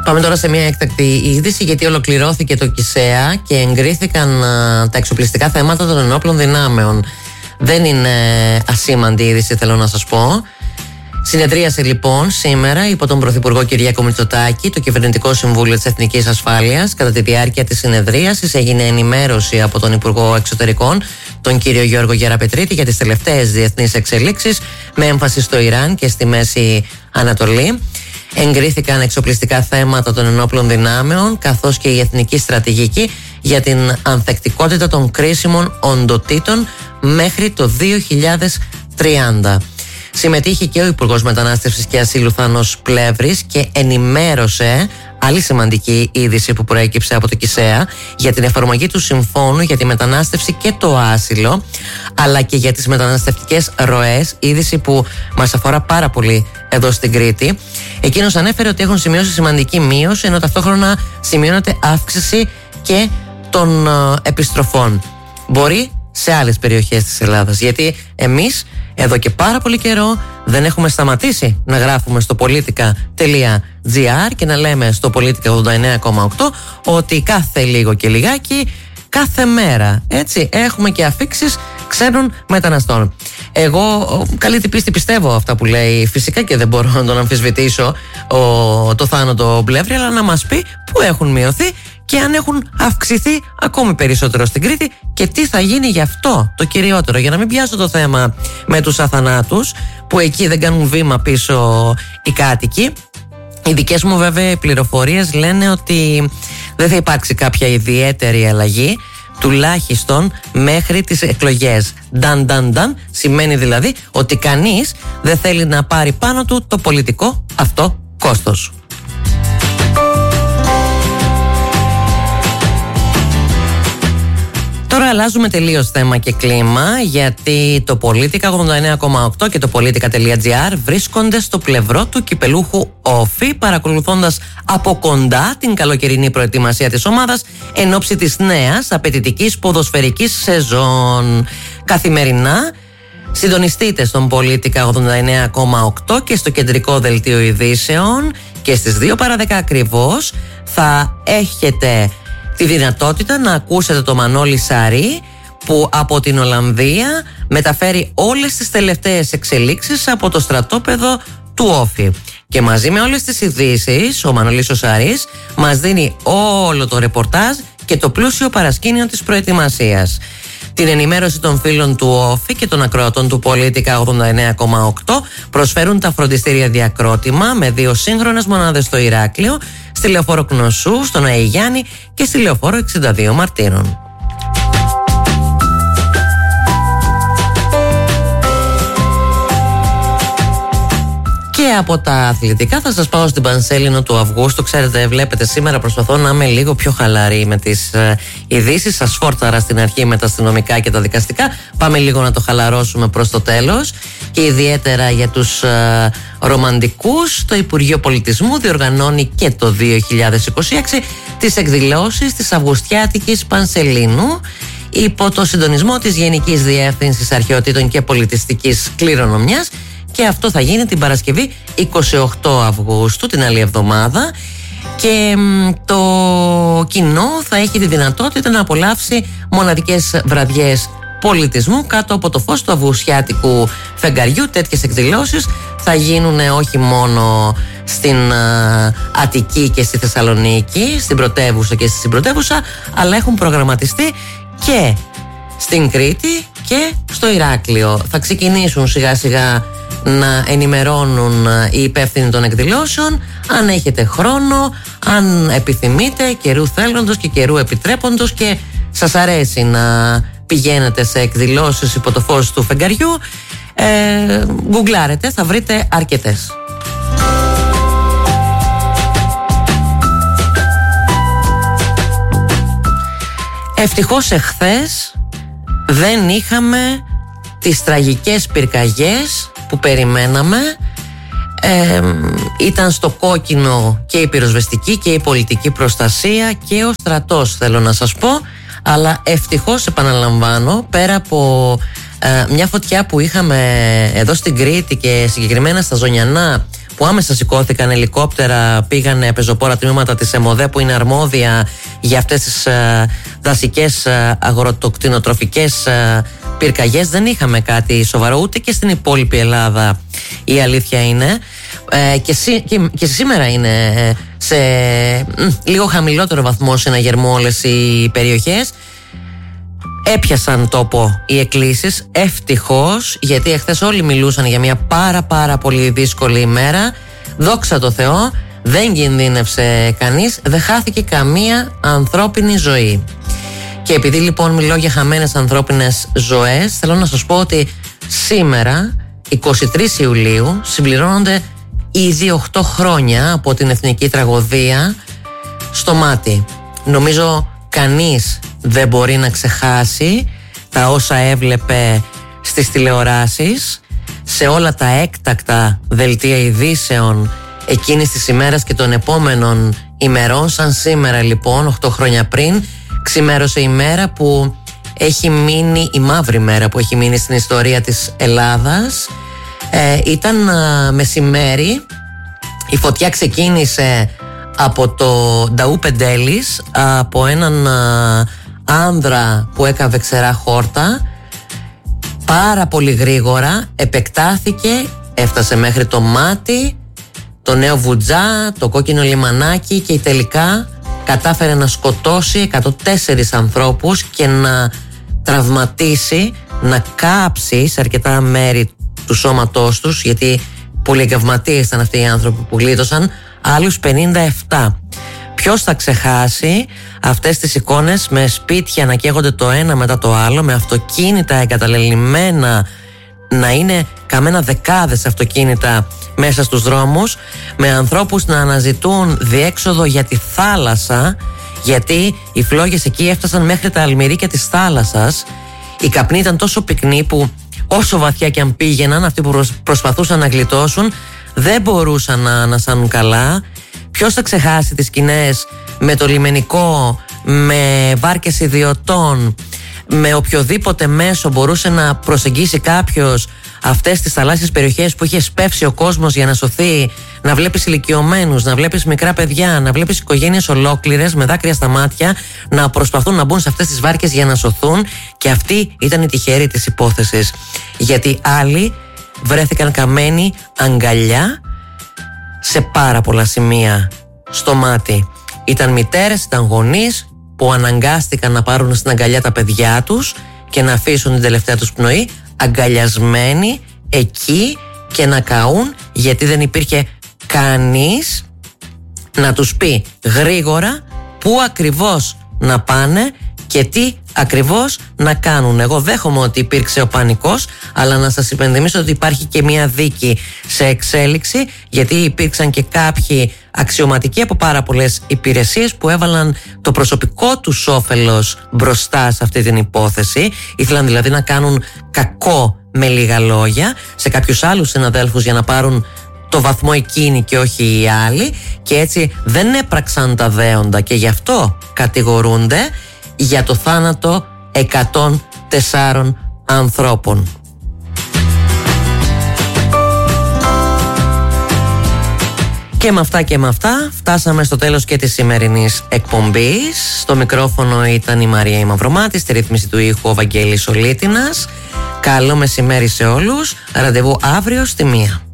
Πάμε τώρα σε μια έκτακτη είδηση, γιατί ολοκληρώθηκε το ΚΙΣΕΑ και εγκρίθηκαν τα εξοπλιστικά θέματα των ενόπλων δυνάμεων. Δεν είναι ασήμαντη είδηση, θέλω να σας πω. Συνεδρίασε λοιπόν σήμερα υπό τον Πρωθυπουργό Κυριάκο Μητσοτάκη το Κυβερνητικό Συμβούλιο της Εθνικής Ασφάλειας. Κατά τη διάρκεια της συνεδρίασης έγινε ενημέρωση από τον Υπουργό Εξωτερικών, τον κύριο Γιώργο Γεραπετρίτη, για τις τελευταίες διεθνείς εξελίξεις με έμφαση στο Ιράν και στη Μέση Ανατολή. Εγκρίθηκαν εξοπλιστικά θέματα των ενόπλων δυνάμεων, καθώς και η εθνική στρατηγική για την ανθεκτικότητα των κρίσιμων οντοτήτων μέχρι το 2030. Συμμετείχε και ο Υπουργός Μετανάστευσης και Ασύλου Θάνος Πλεύρης και ενημέρωσε άλλη σημαντική είδηση που προέκυψε από το ΚΙΣΕΑ για την εφαρμογή του Συμφώνου για τη μετανάστευση και το άσυλο, αλλά και για τις μεταναστευτικές ροές, είδηση που μας αφορά πάρα πολύ εδώ στην Κρήτη. Εκείνος ανέφερε ότι έχουν σημειώσει σημαντική μείωση, ενώ ταυτόχρονα σημειώνεται αύξηση και των επιστροφών. Μπορεί σε άλλες περιοχές της Ελλάδας, γιατί εμείς εδώ και πάρα πολύ καιρό δεν έχουμε σταματήσει να γράφουμε στο politica.gr και να λέμε στο Politica 89,8 ότι κάθε λίγο και λιγάκι, κάθε μέρα, έτσι, έχουμε και αφίξεις ξένων μεταναστών. Εγώ καλή την πίστη πιστεύω αυτά που λέει, φυσικά, και δεν μπορώ να τον αμφισβητήσω το Θάνο Πλεύρη, αλλά να μας πει πού έχουν μειωθεί και αν έχουν αυξηθεί ακόμη περισσότερο στην Κρήτη και τι θα γίνει γι' αυτό το κυριότερο, για να μην πιάσω το θέμα με τους αθανάτους που εκεί δεν κάνουν βήμα πίσω οι κάτοικοι. Οι δικές μου βέβαια πληροφορίες λένε ότι δεν θα υπάρξει κάποια ιδιαίτερη αλλαγή, τουλάχιστον μέχρι τις εκλογές. Νταν, σημαίνει δηλαδή ότι κανείς δεν θέλει να πάρει πάνω του το πολιτικό αυτό κόστος. Τώρα αλλάζουμε τελείως θέμα και κλίμα, γιατί το Politica 89,8 και το Politica.gr βρίσκονται στο πλευρό του κυπελούχου Όφη, παρακολουθώντας από κοντά την καλοκαιρινή προετοιμασία της ομάδας εν ώψη της νέας απαιτητικής ποδοσφαιρικής σεζόν. Καθημερινά συντονιστείτε στον Politica 89,8 και στο κεντρικό δελτίο ειδήσεων, και στις 2 παρά 10 ακριβώς θα έχετε τη δυνατότητα να ακούσετε το Μανώλη Σαρή, που από την Ολλανδία μεταφέρει όλες τις τελευταίες εξελίξεις από το στρατόπεδο του Όφη. Και μαζί με όλες τις ειδήσεις, ο Μανώλης ο Σαρής μας δίνει όλο το ρεπορτάζ και το πλούσιο παρασκήνιο της προετοιμασίας. Την ενημέρωση των φίλων του Όφη και των ακροατών του Politica 89,8 προσφέρουν τα φροντιστήρια Διακρότημα με 2 σύγχρονες μονάδες στο Ηράκλειο, στη Λεωφόρο Κνωσού, στον Αϊγιάννη και στη Λεωφόρο 62 Μαρτύρων. Και από τα αθλητικά θα σας πάω στην Πανσέλινο του Αυγούστου. Ξέρετε, βλέπετε, σήμερα προσπαθώ να είμαι λίγο πιο χαλαρή με τις ειδήσεις. Σας φόρταρα στην αρχή με τα αστυνομικά και τα δικαστικά. Πάμε λίγο να το χαλαρώσουμε προς το τέλος. Και ιδιαίτερα για τους ρομαντικούς, το Υπουργείο Πολιτισμού διοργανώνει και το 2026 τις εκδηλώσεις της Αυγουστιάτικης Πανσελίνου υπό το συντονισμό της Γενικής Διεύθυνσης Αρχαιοτήτων και Πολιτιστικής Κληρονομιάς. Και αυτό θα γίνει την Παρασκευή 28 Αυγούστου, την άλλη εβδομάδα, και το κοινό θα έχει τη δυνατότητα να απολαύσει μοναδικές βραδιές πολιτισμού κάτω από το φως του αυγουστιάτικου φεγγαριού. Τέτοιες εκδηλώσεις θα γίνουν όχι μόνο στην Αττική και στη Θεσσαλονίκη, στην πρωτεύουσα και στη συμπρωτεύουσα, αλλά έχουν προγραμματιστεί και στην Κρήτη και στο Ηράκλειο. Θα ξεκινήσουν σιγά σιγά να ενημερώνουν οι υπεύθυνοι των εκδηλώσεων. Αν έχετε χρόνο, αν επιθυμείτε, καιρού θέλοντος και καιρού επιτρέποντος, και σας αρέσει να πηγαίνετε σε εκδηλώσεις υπό το φως του φεγγαριού, γκουγκλάρετε, θα βρείτε αρκετές. Ευτυχώς εχθές δεν είχαμε τις τραγικές πυρκαγιές που περιμέναμε. Ήταν στο κόκκινο και η πυροσβεστική και η πολιτική προστασία και ο στρατός, θέλω να σας πω. Αλλά ευτυχώς, επαναλαμβάνω, πέρα από μια φωτιά που είχαμε εδώ στην Κρήτη και συγκεκριμένα στα Ζωνιανά, που άμεσα σηκώθηκαν ελικόπτερα, πήγαν πεζοπόρα τμήματα της ΕΜΟΔΕ που είναι αρμόδια για αυτές τις δασικές αγροτοκτηνοτροφικές πυρκαγιές. Δεν είχαμε κάτι σοβαρό ούτε και στην υπόλοιπη Ελλάδα, η αλήθεια είναι. Και σήμερα είναι σε λίγο χαμηλότερο βαθμό συναγερμό όλες οι περιοχές. Έπιασαν τόπο οι εκκλήσεις, ευτυχώς, γιατί εχθές όλοι μιλούσαν για μια πάρα πολύ δύσκολη ημέρα. Δόξα τω Θεώ, δεν κινδύνευσε κανείς, δεν χάθηκε καμία ανθρώπινη ζωή. Και επειδή λοιπόν μιλώ για χαμένες ανθρώπινες ζωές, θέλω να σας πω ότι σήμερα, 23 Ιουλίου, συμπληρώνονται ήδη 8 χρόνια από την εθνική τραγωδία στο Μάτι. Νομίζω κανείς δεν μπορεί να ξεχάσει τα όσα έβλεπε στις τηλεοράσεις, σε όλα τα έκτακτα δελτία ειδήσεων εκείνης της ημέρας και των επόμενων ημερών. Σαν σήμερα λοιπόν, 8 χρόνια πριν, ξημέρωσε η μέρα που έχει μείνει, η μαύρη μέρα που έχει μείνει στην ιστορία της Ελλάδας. Ήταν μεσημέρι, η φωτιά ξεκίνησε από το Νταού Πεντέλης, από έναν άνδρα που έκαβε ξερά χόρτα. Πάρα πολύ γρήγορα επεκτάθηκε, έφτασε μέχρι το Μάτι, το Νέο Βουτζά, το Κόκκινο Λιμανάκι και τελικά κατάφερε να σκοτώσει 104 ανθρώπους και να τραυματίσει, να κάψει σε αρκετά μέρη του σώματός τους, γιατί πολυεγκαυματίες ήταν αυτοί οι άνθρωποι που γλίτωσαν, άλλους 57. Ποιος θα ξεχάσει αυτές τις εικόνες με σπίτια να καίγονται το ένα μετά το άλλο, με αυτοκίνητα εγκαταλελειμμένα, να είναι καμένα δεκάδες αυτοκίνητα μέσα στους δρόμους, με ανθρώπους να αναζητούν διέξοδο για τη θάλασσα, γιατί οι φλόγες εκεί έφτασαν μέχρι τα αλμυρίκια της θάλασσας. Η καπνή ήταν τόσο πυκνή που όσο βαθιά και αν πήγαιναν, αυτοί που προσπαθούσαν να γλιτώσουν δεν μπορούσαν να ανασάνουν καλά. Ποιος θα ξεχάσει τις σκηνές με το λιμενικό, με βάρκες ιδιωτών, με οποιοδήποτε μέσο μπορούσε να προσεγγίσει κάποιος αυτές τις θαλάσσιες περιοχές που είχε σπεύσει ο κόσμος για να σωθεί, να βλέπεις ηλικιωμένους, να βλέπεις μικρά παιδιά, να βλέπεις οικογένειες ολόκληρες με δάκρυα στα μάτια να προσπαθούν να μπουν σε αυτές τις βάρκες για να σωθούν. Και αυτή ήταν η τυχερή της υπόθεσης, γιατί άλλοι βρέθηκαν καμένοι αγκαλιά σε πάρα πολλά σημεία στο Μάτι. Ήταν μητέρες, ήταν γονείς που αναγκάστηκαν να πάρουν στην αγκαλιά τα παιδιά τους και να αφήσουν την τελευταία τους πνοή αγκαλιασμένοι εκεί και να καούν, γιατί δεν υπήρχε κανείς να τους πει γρήγορα πού ακριβώς να πάνε και τι ακριβώς να κάνουν. Εγώ δέχομαι ότι υπήρξε ο πανικός, αλλά να σας υπενθυμίσω ότι υπάρχει και μια δίκη σε εξέλιξη, γιατί υπήρξαν και κάποιοι αξιωματικοί από πάρα πολλές υπηρεσίες που έβαλαν το προσωπικό τους όφελος μπροστά σε αυτή την υπόθεση. Ήθελαν δηλαδή να κάνουν κακό με λίγα λόγια σε κάποιους άλλους συναδέλφους για να πάρουν το βαθμό εκείνοι και όχι οι άλλοι, και έτσι δεν έπραξαν τα δέοντα και γι' αυτό κατηγορούνται για το θάνατο 104 ανθρώπων. Και με αυτά και με αυτά φτάσαμε στο τέλος και της σημερινής εκπομπής. Στο μικρόφωνο ήταν η Μαρία η Μαυρομάτη, στη ρύθμιση του ήχου ο Βαγγέλης Ολίτινας. Καλό μεσημέρι σε όλους. Ραντεβού αύριο στη 1.